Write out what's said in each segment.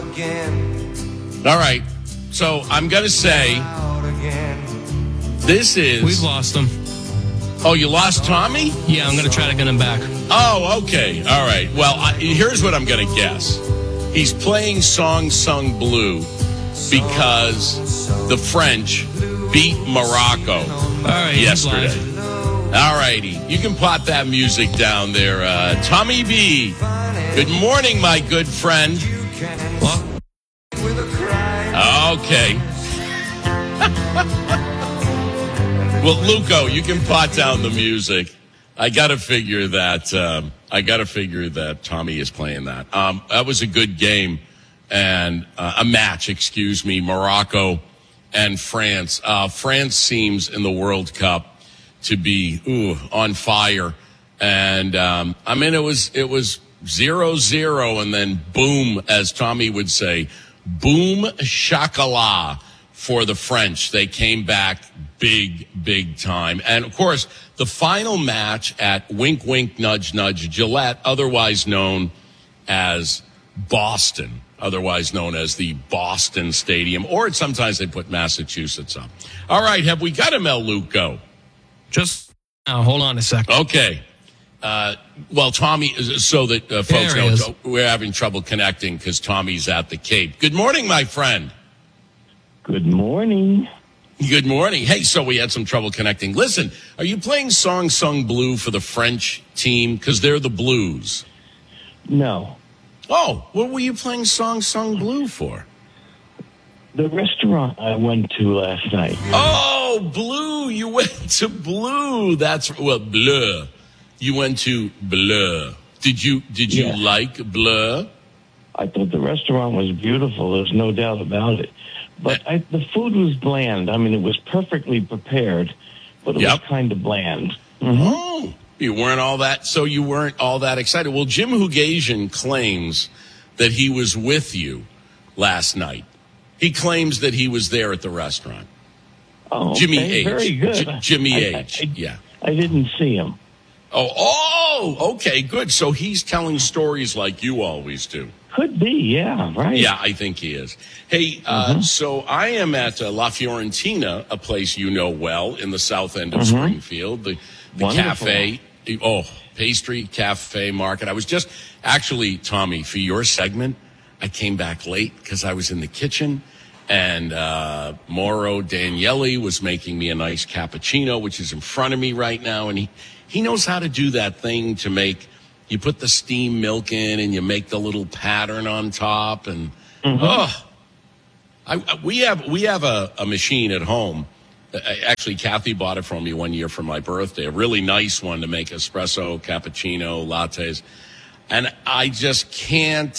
All right. So I'm going to say this is... We've lost him. Oh, you lost Tommy? Yeah, I'm going to try to get him back. Oh, okay. All right. Well, here's what I'm going to guess. He's playing Song Sung Blue because the French beat Morocco yesterday. All righty. You can pop that music down there. Tommy B, good morning, my good friend. Okay. Well, Luco, you can pot down the music. I got to figure that Tommy is playing that. That was a good game and a match, Morocco and France. France seems in the World Cup to be on fire. And it was 0-0 and then boom, as Tommy would say, boom shakala for the French. They came back big time. And of course, the final match at Wink Wink Nudge Nudge Gillette, otherwise known as Boston, otherwise known as the Boston Stadium, or sometimes they put Massachusetts up. All right, have we got him, El Luco? Just hold on a second. Okay. Well, Tommy, so that folks know, we're having trouble connecting because Tommy's at the Cape. Good morning, my friend. Good morning. Good morning. Hey, so we had some trouble connecting. Listen, are you playing Song Sung Blue for the French team? Because they're the Blues. No. Oh, what were you playing Song Sung Blue for? The restaurant I went to last night. Oh, Blue. You went to Blue. Bleu. You went to Bleu. Did you like Bleu? I thought the restaurant was beautiful. There's no doubt about it. But the food was bland. I mean, it was perfectly prepared, but it was kind of bland. Mm-hmm. Oh, you weren't all that excited. Well, Jim Hugasian claims that he was with you last night. He claims that he was there at the restaurant. Oh, okay. Jimmy H. Very good. Jimmy H. Yeah. I didn't see him. Oh, okay, good. So he's telling stories like you always do. Could be, yeah, right. Yeah, I think he is. Hey, so I am at La Fiorentina, a place you know well in the south end of Springfield, the cafe, pastry cafe market. I was just, actually, Tommy, for your segment, I came back late because I was in the kitchen and Mauro Daniele was making me a nice cappuccino, which is in front of me right now, and he knows how to do that thing to make. You put the steamed milk in and you make the little pattern on top. And, we have a machine at home. Actually, Kathy bought it for me one year for my birthday, a really nice one to make espresso, cappuccino, lattes. And I just can't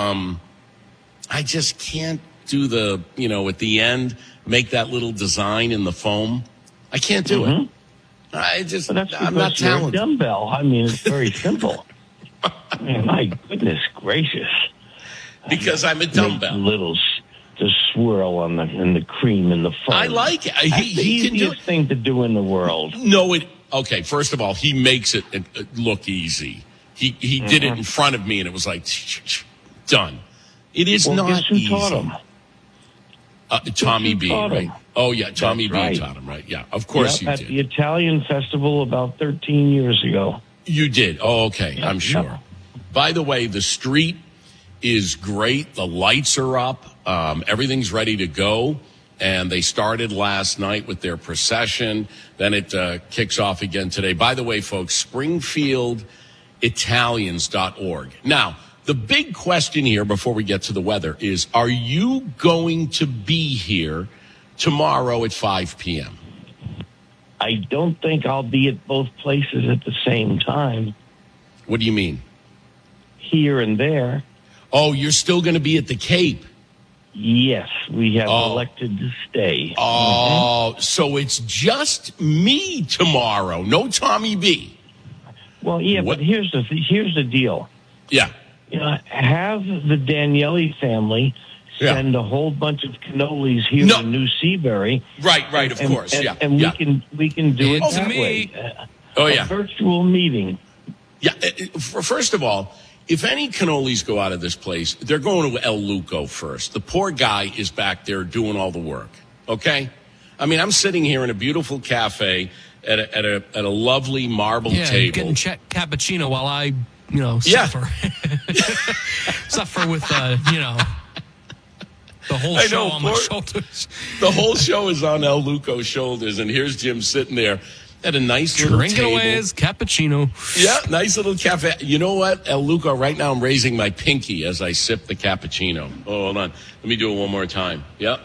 do the, at the end, make that little design in the foam. I can't do it. I'm not talented. You're a dumbbell. I mean, it's very simple. My goodness gracious! Because I'm a dumbbell. The swirl in the cream in the foam. I like it. That's the easiest thing to do in the world. No, okay. First of all, he makes it look easy. He did it in front of me, and it was like done. It is not guess who easy. Taught him? Tommy B, right? Oh yeah, Tommy B taught him, right? Yeah, of course you did. At the Italian festival about 13 years ago. You did. Oh, okay. I'm sure. Yeah. By the way, the street is great. The lights are up. Everything's ready to go. And they started last night with their procession. Then it kicks off again today. By the way, folks, SpringfieldItalians.org. Now, the big question here before we get to the weather is, are you going to be here tomorrow at 5 p.m.? I don't think I'll be at both places at the same time. What do you mean? Here and there. Oh, you're still going to be at the Cape? Yes, we have elected to stay. Oh, so it's just me tomorrow, no Tommy B. Well, yeah, but here's the deal. Yeah. Have the Daniele family send a whole bunch of cannolis here in New Seabury. Right, of course, And we can do it that way. A virtual meeting. Yeah, first of all, if any cannolis go out of this place, they're going to El Luco first. The poor guy is back there doing all the work. Okay? I mean, I'm sitting here in a beautiful cafe at a lovely marble table. Getting cappuccino while I, Yeah. suffer. Suffer with, the whole I show know, on my shoulders. The whole show is on El Luco's shoulders, and here's Jim sitting there at a nice little Drinking table. away his cappuccino. Yeah, nice little cafe. You know what, El Luco, right now I'm raising my pinky as I sip the cappuccino. Oh, hold on. Let me do it one more time. Yep.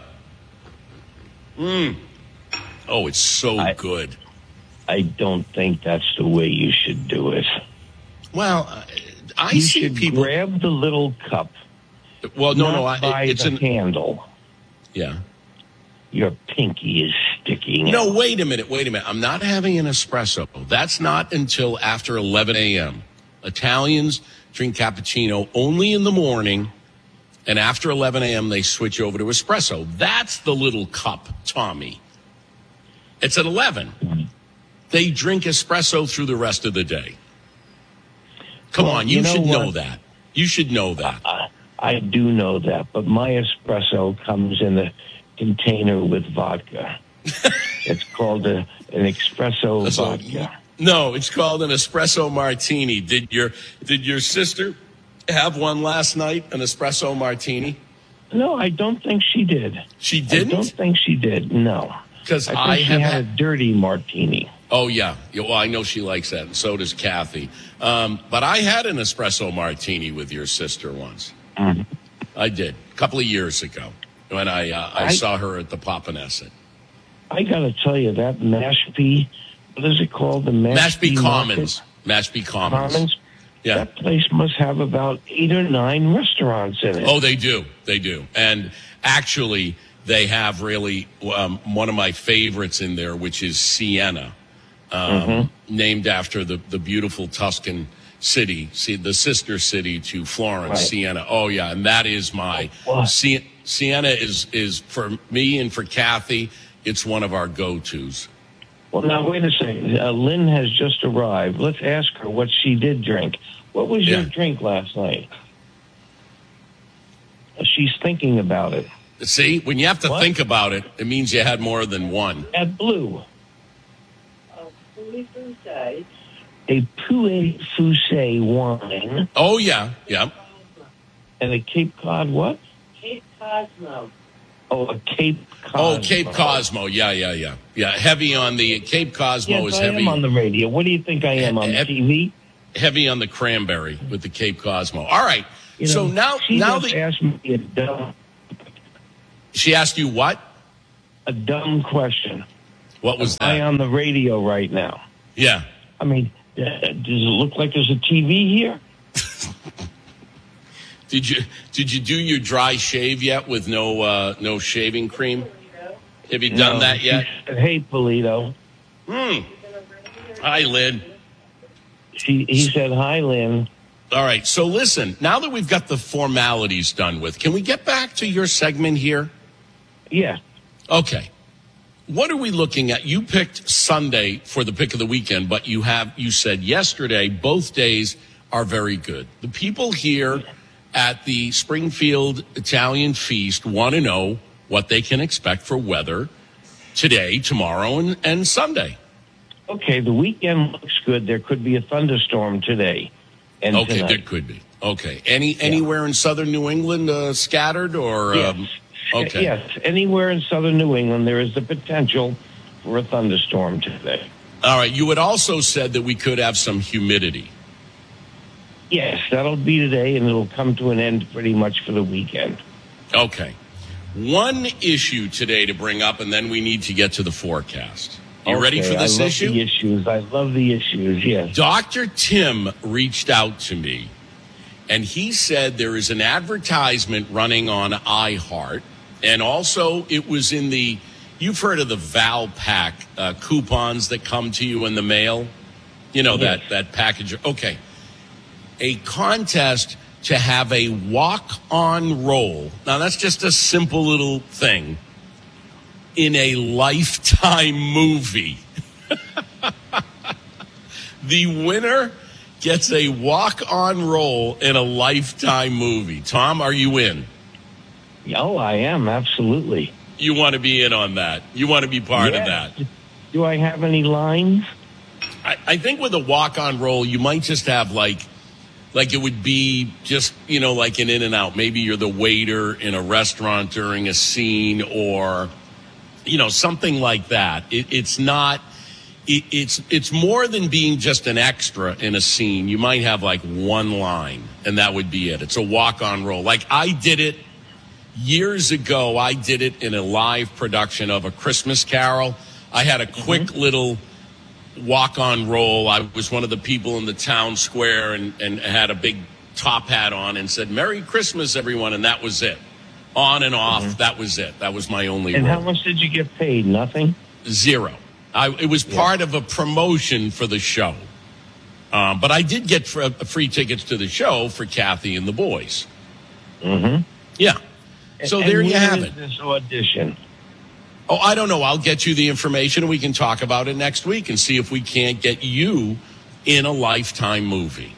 Oh, it's so good. I don't think that's the way you should do it. Well, I You see should people. grab the little cup. Well, no, by it's the handle. Yeah. Your pinky is sticking out. No, wait a minute. I'm not having an espresso. That's not until after 11 a.m. Italians drink cappuccino only in the morning, and after 11 a.m. they switch over to espresso. That's the little cup, Tommy. It's at 11. They drink espresso through the rest of the day. Come on, you should know that. You should know that. I do know that, but my espresso comes in a container with vodka. It's called an espresso vodka. No, it's called an espresso martini. Did your sister have one last night, an espresso martini? No, I don't think she did. She didn't? I don't think she did, no. Because I think she had a dirty martini. Oh, yeah. Well, I know she likes that, and so does Kathy. But I had an espresso martini with your sister once. Mm-hmm. I did, a couple of years ago, when I saw her at the Papaneset. I got to tell you, that Mashpee, what is it called? The Mashpee Commons. Market? Mashpee Commons. Yeah. That place must have about 8 or 9 restaurants in it. Oh, they do. They do. And actually, they have really one of my favorites in there, which is Siena, named after the beautiful Tuscan city, the sister city to Florence, right. Siena. Oh, yeah, and that is my... Siena is, for me and for Kathy, it's one of our go-tos. Well, now, wait a second. Lynn has just arrived. Let's ask her what she did drink. What was your drink last night? She's thinking about it. See, when you have to think about it, it means you had more than one. At Blue. A Pouilly Foussé wine. Oh, yeah, yeah. And a Cape Cod what? Cape Cosmo. Oh, a Cape Cosmo. Oh, Cape Cosmo. Yeah. Heavy on the Cape Cosmo is heavy. I am on the radio. What do you think I am on TV? Heavy on the cranberry with the Cape Cosmo. All right. So she asked me a dumb. She asked you what? A dumb question. What was that? Am I on the radio right now? Yeah. I mean, does it look like there's a TV here? Did you do your dry shave yet with no shaving cream? Have you done that yet? Hey, Polito. Hi, Lynn. He said, hi, Lynn. All right. So listen, now that we've got the formalities done with, can we get back to your segment here? Yeah. Okay. What are we looking at? You picked Sunday for the pick of the weekend, but you said yesterday both days are very good. The people here at the Springfield Italian Feast want to know what they can expect for weather today, tomorrow, and Sunday. Okay, the weekend looks good. There could be a thunderstorm today and okay, tonight. There could be. Okay. Anywhere in southern New England scattered or... Yes. Okay. Yes, anywhere in southern New England, there is the potential for a thunderstorm today. All right. You had also said that we could have some humidity. Yes, that'll be today, and it'll come to an end pretty much for the weekend. Okay. One issue today to bring up, and then we need to get to the forecast. You ready for this issue? I love the issues, yes. Dr. Tim reached out to me, and he said there is an advertisement running on iHeart, and also it was in you've heard of the Valpak coupons that come to you in the mail? You know, yes. that package. Okay. A contest to have a walk-on role. Now, that's just a simple little thing in a Lifetime movie. The winner gets a walk-on role in a Lifetime movie. Tom, are you in? Oh, I am, absolutely. You want to be in on that. You want to be part of that. Do I have any lines? I think with a walk-on role, you might just have like it would be just, like an in and out. Maybe you're the waiter in a restaurant during a scene or, something like that. It's not, it's more than being just an extra in a scene. You might have like one line and that would be it. It's a walk-on role. Like I did it years ago. I did it in a live production of A Christmas Carol. I had a quick little walk-on role. I was one of the people in the town square and had a big top hat on and said, "Merry Christmas, everyone," and that was it. On and off, that was it. That was my only And role. how much did you get paid? Nothing? Zero. It was part of a promotion for the show. But I did get free tickets to the show for Kathy and the boys. Mm-hmm. Yeah. So and there you have it. This audition. Oh, I don't know. I'll get you the information and we can talk about it next week and see if we can't get you in a Lifetime movie.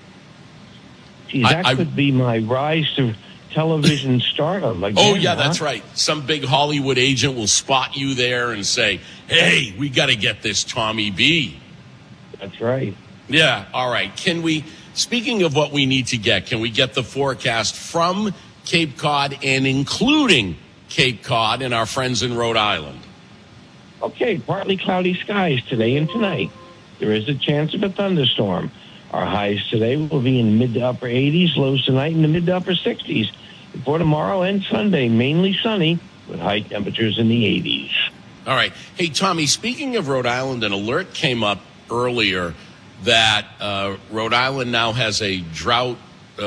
Geez, that could be my rise to television stardom. Again, oh, yeah, that's right. Some big Hollywood agent will spot you there and say, "Hey, we got to get this Tommy B." That's right. Yeah, all right. Speaking of what we need to get, can we get the forecast from Cape Cod and including Cape Cod and our friends in Rhode Island? Okay, partly cloudy skies today and tonight. There is a chance of a thunderstorm. Our highs today will be in mid to upper 80s, lows tonight in the mid to upper 60s. For tomorrow and Sunday, mainly sunny with high temperatures in the 80s. All right. Hey, Tommy, speaking of Rhode Island, an alert came up earlier that Rhode Island now has a drought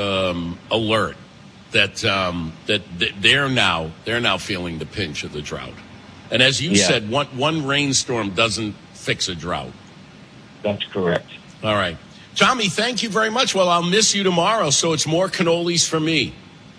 alert. That they're now feeling the pinch of the drought. And as you said, one rainstorm doesn't fix a drought. That's correct. All right. Tommy, thank you very much. Well, I'll miss you tomorrow, so it's more cannolis for me.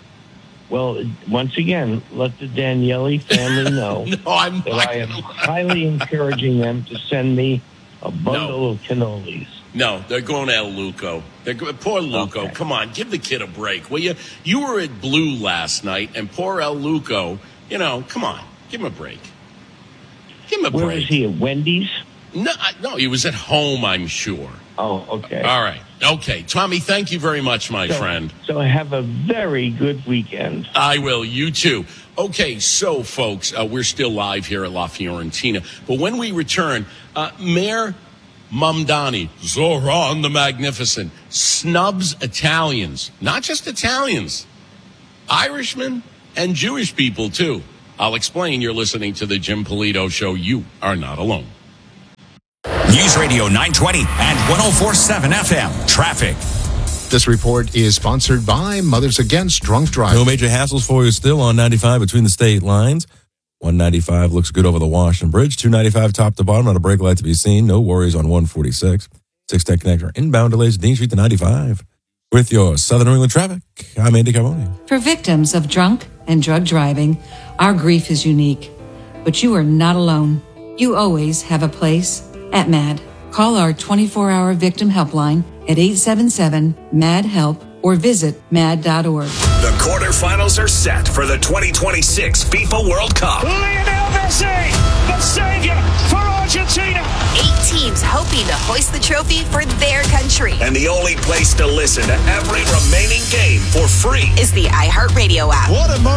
Well, once again, let the Daniele family know No, I'm that not I am gonna- highly encouraging them to send me a bundle of cannolis. No, they're going to El Luco. Poor Luco. Okay. Come on, give the kid a break, will you? You were at Blue last night, and poor El Luco, come on, give him a break. Give him a Where break. is he, at Wendy's? No, he was at home, I'm sure. Oh, okay. All right. Okay. Tommy, thank you very much, my friend. So have a very good weekend. I will. You too. Okay, so, folks, we're still live here at La Fiorentina. But when we return, Mayor Mamdani, Zoran the Magnificent, snubs Italians. Not just Italians. Irishmen and Jewish people, too. I'll explain. You're listening to the Jim Polito Show. You are not alone. News Radio 920 and 104.7 FM. Traffic. This report is sponsored by Mothers Against Drunk Driving. No major hassles for you still on 95 between the state lines. 195 looks good over the Washington Bridge. 295 top to bottom, not a brake light to be seen. No worries on 146. 6-Tech Connector inbound delays Dean Street to 95. With your Southern New England traffic, I'm Andy Carboni. For victims of drunk and drug driving, our grief is unique. But you are not alone. You always have a place at MAD. Call our 24-hour victim helpline at 877-MAD-HELP or visit mad.org. The quarterfinals are set for the 2026 FIFA World Cup. Lionel Messi, the savior for Argentina. 8 teams hoping to hoist the trophy for their country. And the only place to listen to every remaining game for free is the iHeartRadio app. What a moment